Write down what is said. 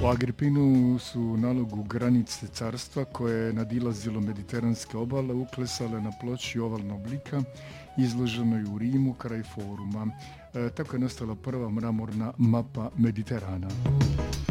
U Agripinu su nalogu granice carstva koje je nadilazilo mediteranske obale uklesale na ploči ovalnog oblika izloženoj u Rimu kraj foruma. Tako je nastala prva mramorna mapa Mediterana.